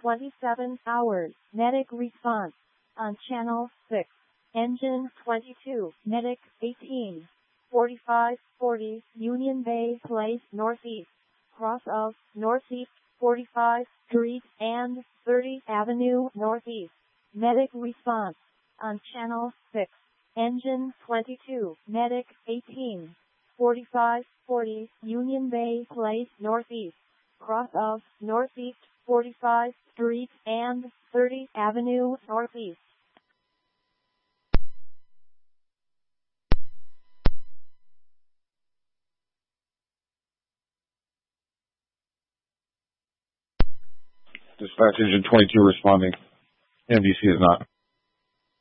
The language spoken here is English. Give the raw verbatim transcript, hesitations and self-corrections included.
twenty-seven hours, medic response. On channel six, engine twenty-two, medic eighteen, forty-five forty, Union Bay Place Northeast, cross of Northeast forty-five Street and thirtieth Avenue Northeast, medic response. On channel six, engine twenty-two, medic eighteen, forty-five forty, Union Bay Place Northeast, cross of Northeast forty-five Street and thirtieth Avenue Northeast. Dispatch engine twenty-two responding. N B C is not.